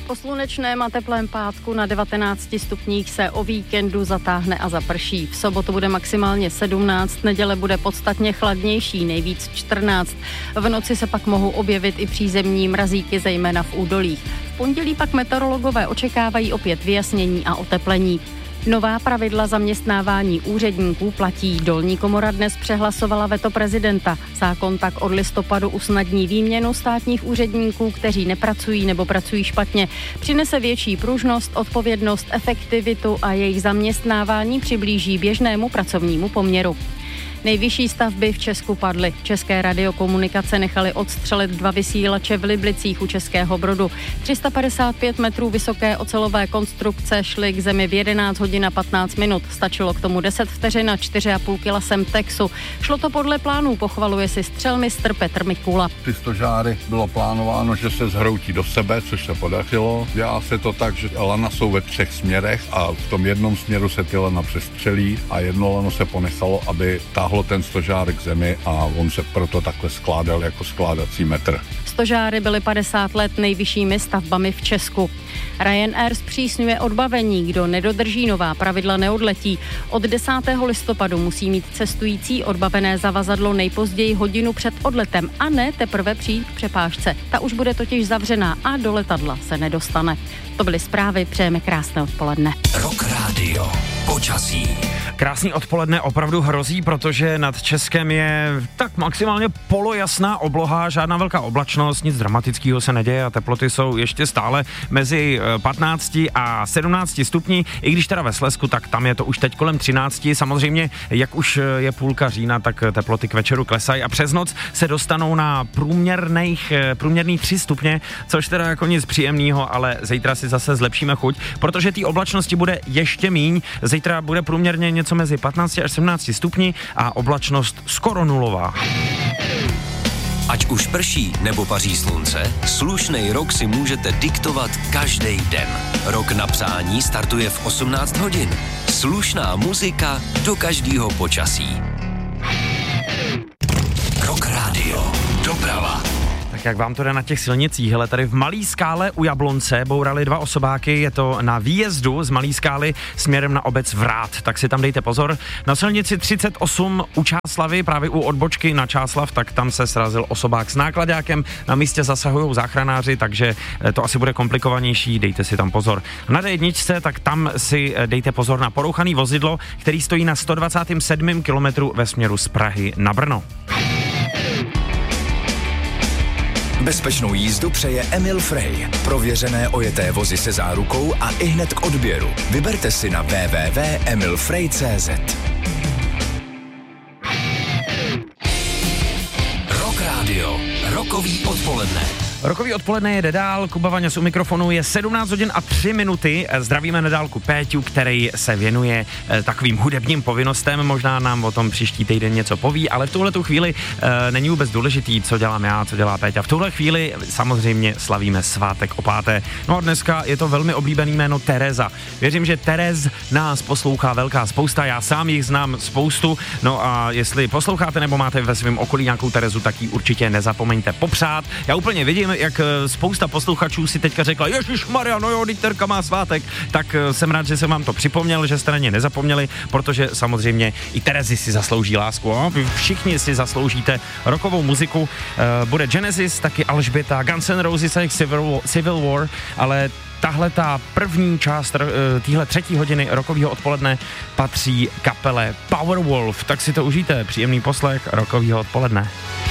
Po slunečném a teplém pátku na 19 stupních se o víkendu zatáhne a zaprší. V sobotu bude maximálně 17, neděle bude podstatně chladnější, nejvíc 14. V noci se pak mohou objevit i přízemní mrazíky, zejména v údolích. V pondělí pak meteorologové očekávají opět vyjasnění a oteplení. Nová pravidla zaměstnávání úředníků platí. Dolní komora dnes přehlasovala veto prezidenta. Zákon tak od listopadu usnadní výměnu státních úředníků, kteří nepracují nebo pracují špatně. Přinese větší pružnost, odpovědnost, efektivitu a jejich zaměstnávání přiblíží běžnému pracovnímu poměru. Nejvyšší stavby v Česku padly. České radiokomunikace nechaly odstřelit 2 vysílače v Liblicích u Českého Brodu. 355 metrů vysoké ocelové konstrukce šly k zemi v 11 hodin a 15 minut. Stačilo k tomu 10 vteřin a 4,5 kila semtexu. Šlo to podle plánů, pochvaluje si střelmistr Petr Mikula. Ty stožáry bylo plánováno, že se zhroutí do sebe, což se podařilo. Dělá se to tak, že lana jsou ve 3 směrech a v tom jednom směru se ty lana přestřelí a jedno lano se ponechalo, aby ten stožár k zemi a on se proto takhle skládal jako skládací metr. Stožáry byly 50 let nejvyššími stavbami v Česku. Ryanair zpřísňuje odbavení, kdo nedodrží nová pravidla neodletí. Od 10. listopadu musí mít cestující odbavené zavazadlo nejpozději hodinu před odletem a ne teprve přijít k přepážce. Ta už bude totiž zavřená a do letadla se nedostane. To byly zprávy, přejeme krásné odpoledne. Rock Radio. Počasí. Krásný odpoledne opravdu hrozí, protože nad Českem je tak maximálně polojasná obloha, žádná velká oblačnost, nic dramatického se neděje a teploty jsou ještě stále mezi 15 a 17 stupni, i když teda ve Slezsku, tak tam je to už teď kolem 13. Samozřejmě, jak už je půlka října, tak teploty k večeru klesají a přes noc se dostanou na průměrných 3 stupně, což teda jako nic příjemného, ale zítra si zase zlepšíme chuť, protože té oblačnosti bude ještě míň. Zítra bude průměrně něco mezi 15 až 17 stupni a oblačnost skoro nulová. Ať už prší nebo paří slunce, slušnej rok si můžete diktovat každý den. Rok na přání startuje v 18 hodin. Slušná muzika do každého počasí. Rock Radio. Doprava. Tak jak vám to jde na těch silnicích? Hele, tady v Malý Skále u Jablonce bourali 2 osobáky, je to na výjezdu z Malý Skály směrem na obec Vrát, tak si tam dejte pozor. Na silnici 38 u Čáslavy, právě u odbočky na Čáslav, tak tam se srazil osobák s nákladákem, na místě zasahují záchranáři, takže to asi bude komplikovanější, dejte si tam pozor. Na D1, tak tam si dejte pozor na porouchaný vozidlo, který stojí na 127. kilometru ve směru z Prahy na Brno. Bezpečnou jízdu přeje Emil Frey. Prověřené ojeté vozy se zárukou a ihned k odběru. Vyberte si na www.emilfrey.cz. Rock Radio. Rokový odpoledne. Rokový odpoledne jede dál, Kuba Vaňas u mikrofonu, je 17 hodin a 3 minuty, zdravíme na dálku Péťu, který se věnuje takovým hudebním povinnostem, možná nám o tom příští týden něco poví, ale v tuhletu chvíli není vůbec důležitý, co dělám já, co dělá Péťa. V tuhle chvíli samozřejmě slavíme svátek o 5. No a dneska je to velmi oblíbený jméno Tereza. Věřím, že Terez nás poslouchá velká spousta, já sám jich znám spoustu, no a jestli posloucháte nebo máte ve svém okolí nějakou Terezu, tak ji určitě nezapomeňte popřát. Já úplně vidím, jak spousta posluchačů si teďka řekla, ježišmarja, no jo, Terka má svátek, tak jsem rád, že jsem vám to připomněl, že jste na ně nezapomněli, protože samozřejmě i Terezy si zaslouží lásku, no? Vy všichni si zasloužíte rockovou muziku, bude Genesis, taky Alžběta, Guns N' Roses a Civil War, ale tahle ta první část téhle 3. hodiny rockového odpoledne patří kapele Powerwolf, tak si to užijte, příjemný poslech rockového odpoledne.